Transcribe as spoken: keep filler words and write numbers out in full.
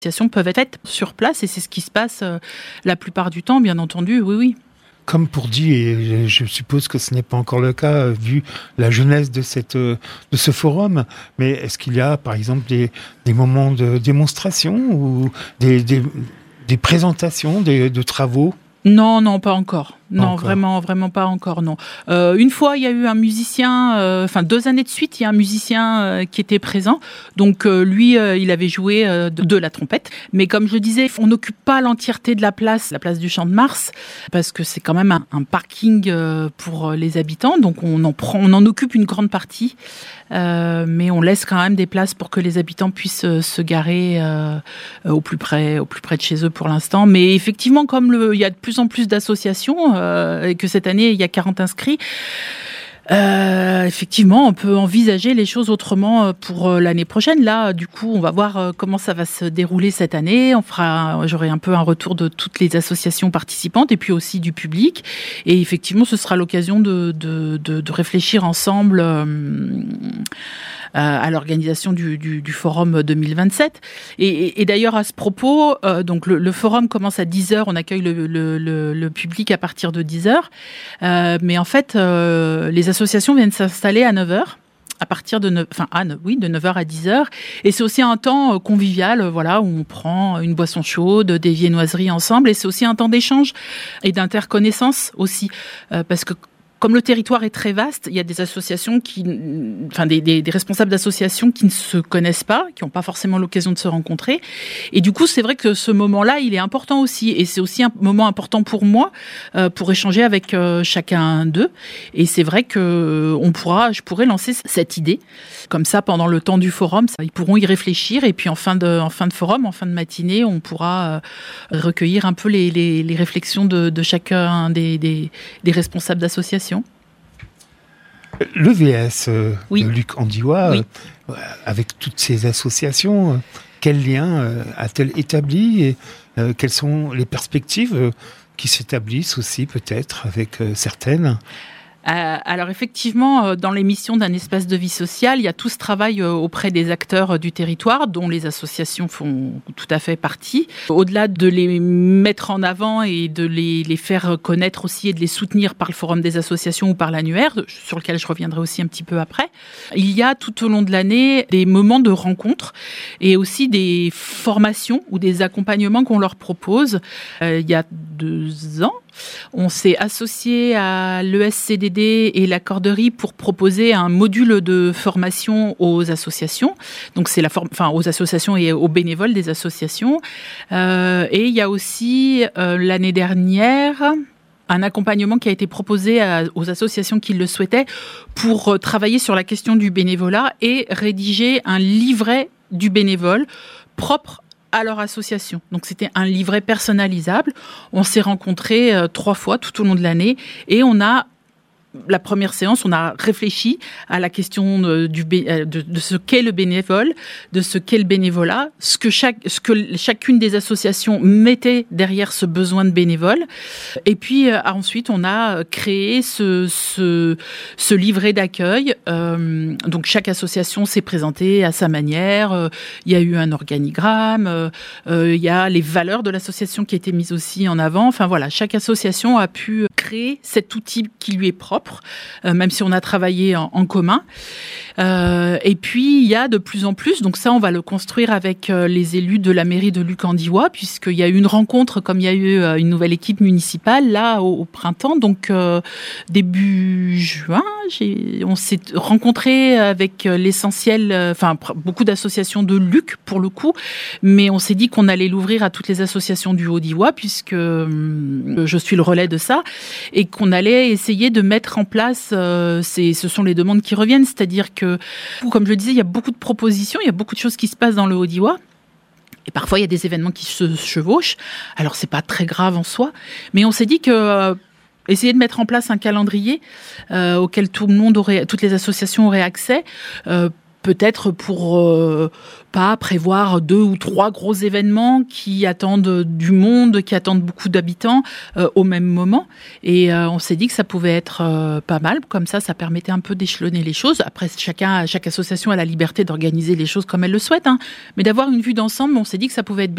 peuvent être faites sur place et c'est ce qui se passe euh, la plupart du temps, bien entendu, oui, oui. Comme pour dire, et je suppose que ce n'est pas encore le cas euh, vu la jeunesse de, cette, euh, de ce forum, mais est-ce qu'il y a par exemple des, des moments de démonstration ou des, des, des présentations des, de travaux ? Non, non, pas encore. Non, encore. vraiment, vraiment pas encore, non. Euh, une fois, il y a eu un musicien, euh, enfin deux années de suite, il y a un musicien euh, qui était présent. Donc euh, lui, euh, il avait joué euh, de, de la trompette. Mais comme je disais, on n'occupe pas l'entièreté de la place, la place du Champ de Mars, parce que c'est quand même un, un parking euh, pour les habitants. Donc on en prend, on en occupe une grande partie, euh, mais on laisse quand même des places pour que les habitants puissent euh, se garer euh, au plus près, au plus près de chez eux pour l'instant. Mais effectivement, comme le, il y a de plus en plus d'associations. Euh, et que cette année, il y a quarante inscrits. Euh, effectivement, on peut envisager les choses autrement pour l'année prochaine. Là, du coup, on va voir comment ça va se dérouler cette année. On fera, j'aurai un peu un retour de toutes les associations participantes et puis aussi du public. Et effectivement, ce sera l'occasion de, de, de, de réfléchir ensemble euh, à l'organisation du, du, du forum deux mille vingt-sept. Et, et, et d'ailleurs, à ce propos, euh, donc le, le forum commence à dix heures. On accueille le, le, le, le public à partir de dix heures. Euh, mais en fait, euh, les associations viennent s'installer à neuf heures. À partir de neuf, enfin, ah, oui, de neuf heures à dix heures. Et c'est aussi un temps convivial, voilà, où on prend une boisson chaude, des viennoiseries ensemble. Et c'est aussi un temps d'échange et d'interconnaissance aussi. Euh, parce que comme le territoire est très vaste, il y a des associations qui, enfin des, des, des responsables d'associations qui ne se connaissent pas, qui n'ont pas forcément l'occasion de se rencontrer. Et du coup, c'est vrai que ce moment-là, il est important aussi. Et c'est aussi un moment important pour moi, euh, pour échanger avec euh, chacun d'eux. Et c'est vrai que on pourra, je pourrais lancer cette idée. Comme ça, pendant le temps du forum, ça, ils pourront y réfléchir. Et puis en fin de, en fin de forum, en fin de matinée, on pourra euh, recueillir un peu les, les, les réflexions de, de chacun des, des, des responsables d'associations. Le V S euh, oui. de Luc Andiwa, oui. euh, avec toutes ces associations, euh, quel lien euh, a-t-elle établi et euh, quelles sont les perspectives euh, qui s'établissent aussi peut-être avec euh, certaines ? Euh, alors effectivement, euh, dans l'émission d'un espace de vie sociale, il y a tout ce travail euh, auprès des acteurs euh, du territoire, dont les associations font tout à fait partie. Au-delà de les mettre en avant et de les, les faire connaître aussi et de les soutenir par le Forum des associations ou par l'annuaire, sur lequel je reviendrai aussi un petit peu après, il y a tout au long de l'année des moments de rencontre et aussi des formations ou des accompagnements qu'on leur propose. Euh, il y a deux ans, on s'est associé à l'E S C D D et la Corderie pour proposer un module de formation aux associations. Donc c'est la forme, enfin aux associations et aux bénévoles des associations. Euh, et il y a aussi euh, l'année dernière un accompagnement qui a été proposé à, aux associations qui le souhaitaient pour travailler sur la question du bénévolat et rédiger un livret du bénévole propre à leur association. Donc c'était un livret personnalisable. On s'est rencontrés euh, trois fois tout au long de l'année et on a la première séance, on a réfléchi à la question de, du, de, de ce qu'est le bénévole, de ce qu'est le bénévolat, ce que, chaque, ce que chacune des associations mettait derrière ce besoin de bénévole. Et puis euh, ensuite, on a créé ce, ce, ce livret d'accueil. Euh, donc chaque association s'est présentée à sa manière. Euh, il y a eu un organigramme. Euh, euh, il y a les valeurs de l'association qui étaient mises aussi en avant. Enfin voilà, chaque association a pu créer cet outil qui lui est propre. Euh, même si on a travaillé en, en commun. Euh, et puis, il y a de plus en plus, donc ça, on va le construire avec euh, les élus de la mairie de Luc Andiwa, puisqu'il y a eu une rencontre, comme il y a eu euh, une nouvelle équipe municipale, là, au, au printemps, donc euh, début juin, j'ai, on s'est rencontrés avec l'essentiel, enfin, euh, beaucoup d'associations de Luc, pour le coup, mais on s'est dit qu'on allait l'ouvrir à toutes les associations du Haut-Diois, puisque euh, je suis le relais de ça, et qu'on allait essayer de mettre en place, euh, c'est, ce sont les demandes qui reviennent, c'est-à-dire que, comme je le disais, il y a beaucoup de propositions, il y a beaucoup de choses qui se passent dans le Haut-Diois. Et parfois, il y a des événements qui se chevauchent. Alors, c'est pas très grave en soi, mais on s'est dit que euh, essayer de mettre en place un calendrier euh, auquel tout le monde aurait, toutes les associations auraient accès. Euh, Peut-être pour euh, pas prévoir deux ou trois gros événements qui attendent du monde, qui attendent beaucoup d'habitants euh, au même moment. Et euh, on s'est dit que ça pouvait être euh, pas mal. Comme ça, ça permettait un peu d'échelonner les choses. Après, chacun, chaque association a la liberté d'organiser les choses comme elle le souhaite. Hein. Mais d'avoir une vue d'ensemble, on s'est dit que ça pouvait être